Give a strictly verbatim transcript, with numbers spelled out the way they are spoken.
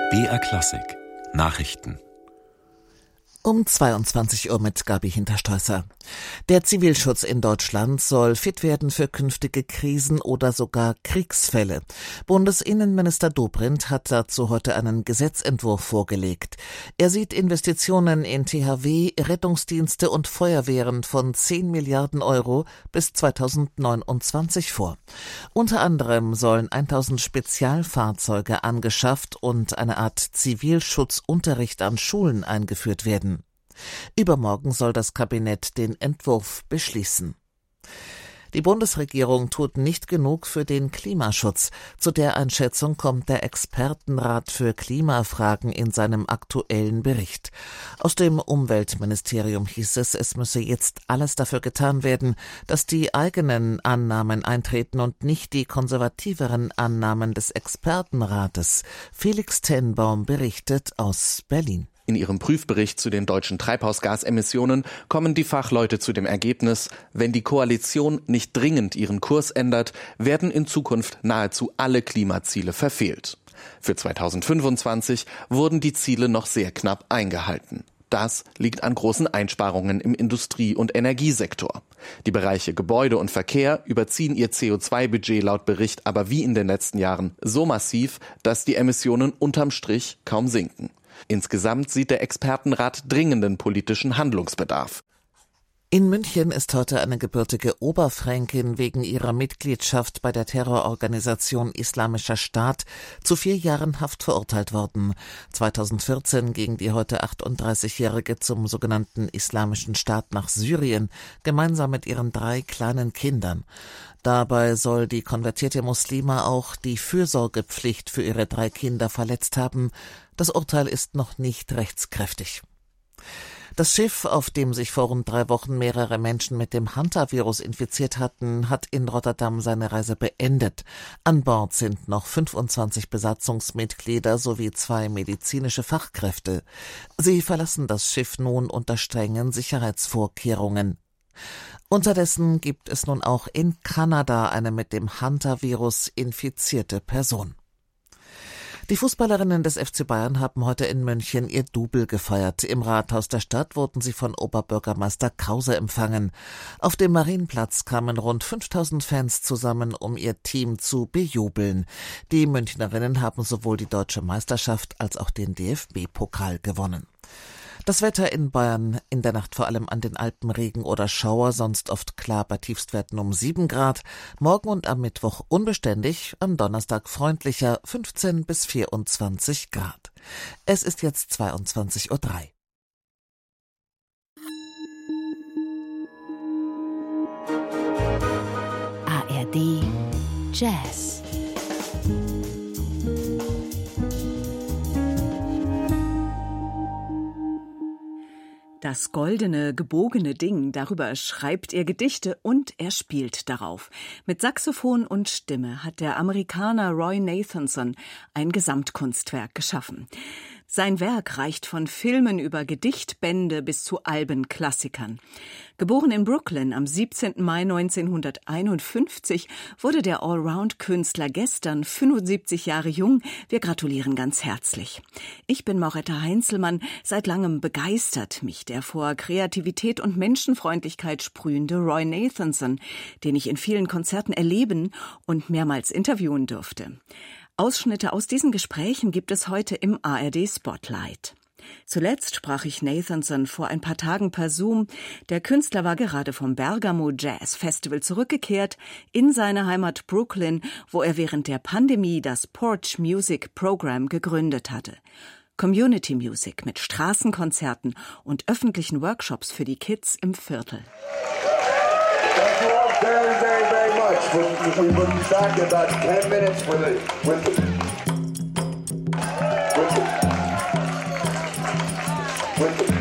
B R Klassik Nachrichten Um zweiundzwanzig Uhr mit Gabi Hinterstoesser. Der Zivilschutz in Deutschland soll fit werden für künftige Krisen oder sogar Kriegsfälle. Bundesinnenminister Dobrindt hat dazu heute einen Gesetzentwurf vorgelegt. Er sieht Investitionen in T H W, Rettungsdienste und Feuerwehren von zehn Milliarden Euro bis zweitausendneunundzwanzig vor. Unter anderem sollen tausend Spezialfahrzeuge angeschafft und eine Art Zivilschutzunterricht an Schulen eingeführt werden. Übermorgen soll das Kabinett den Entwurf beschließen. Die Bundesregierung tut nicht genug für den Klimaschutz. Zu der Einschätzung kommt der Expertenrat für Klimafragen in seinem aktuellen Bericht. Aus dem Umweltministerium hieß es, es müsse jetzt alles dafür getan werden, dass die eigenen Annahmen eintreten und nicht die konservativeren Annahmen des Expertenrates. Felix Tenbaum berichtet aus Berlin. In ihrem Prüfbericht zu den deutschen Treibhausgasemissionen kommen die Fachleute zu dem Ergebnis, wenn die Koalition nicht dringend ihren Kurs ändert, werden in Zukunft nahezu alle Klimaziele verfehlt. Für zweitausendfünfundzwanzig wurden die Ziele noch sehr knapp eingehalten. Das liegt an großen Einsparungen im Industrie- und Energiesektor. Die Bereiche Gebäude und Verkehr überziehen ihr C O zwei Budget laut Bericht aber wie in den letzten Jahren so massiv, dass die Emissionen unterm Strich kaum sinken. Insgesamt sieht der Expertenrat dringenden politischen Handlungsbedarf. In München ist heute eine gebürtige Oberfränkin wegen ihrer Mitgliedschaft bei der Terrororganisation Islamischer Staat zu vier Jahren Haft verurteilt worden. zweitausendvierzehn ging die heute achtunddreißigjährige zum sogenannten Islamischen Staat nach Syrien, gemeinsam mit ihren drei kleinen Kindern. Dabei soll die konvertierte Muslima auch die Fürsorgepflicht für ihre drei Kinder verletzt haben. Das Urteil ist noch nicht rechtskräftig. Das Schiff, auf dem sich vor rund drei Wochen mehrere Menschen mit dem Hantavirus infiziert hatten, hat in Rotterdam seine Reise beendet. An Bord sind noch fünfundzwanzig Besatzungsmitglieder sowie zwei medizinische Fachkräfte. Sie verlassen das Schiff nun unter strengen Sicherheitsvorkehrungen. Unterdessen gibt es nun auch in Kanada eine mit dem Hantavirus infizierte Person. Die Fußballerinnen des F C Bayern haben heute in München ihr Double gefeiert. Im Rathaus der Stadt wurden sie von Oberbürgermeister Krause empfangen. Auf dem Marienplatz kamen rund fünftausend Fans zusammen, um ihr Team zu bejubeln. Die Münchnerinnen haben sowohl die deutsche Meisterschaft als auch den D F B-Pokal gewonnen. Das Wetter in Bayern, in der Nacht vor allem an den Alpen Regen oder Schauer, sonst oft klar bei Tiefstwerten um sieben Grad. Morgen und am Mittwoch unbeständig, am Donnerstag freundlicher fünfzehn bis vierundzwanzig Grad. Es ist jetzt zweiundzwanzig Uhr drei. A R D Jazz. Das goldene, gebogene Ding, darüber schreibt er Gedichte und er spielt darauf. Mit Saxophon und Stimme hat der Amerikaner Roy Nathanson ein Gesamtkunstwerk geschaffen. Sein Werk reicht von Filmen über Gedichtbände bis zu Albenklassikern. Geboren in Brooklyn am siebzehnten Mai neunzehnhunderteinundfünfzig, wurde der Allround-Künstler gestern fünfundsiebzig Jahre jung. Wir gratulieren ganz herzlich. Ich bin Mauretta Heinzelmann, seit langem begeistert mich der vor Kreativität und Menschenfreundlichkeit sprühende Roy Nathanson, den ich in vielen Konzerten erleben und mehrmals interviewen durfte. Ausschnitte aus diesen Gesprächen gibt es heute im A R D Spotlight. Zuletzt sprach ich Nathanson vor ein paar Tagen per Zoom. Der Künstler war gerade vom Bergamo Jazz Festival zurückgekehrt in seine Heimat Brooklyn, wo er während der Pandemie das Porch Music Program gegründet hatte. Community Music mit Straßenkonzerten und öffentlichen Workshops für die Kids im Viertel. Thank you all very, very, very much. We will be back in about ten minutes with it. With the, with the, with the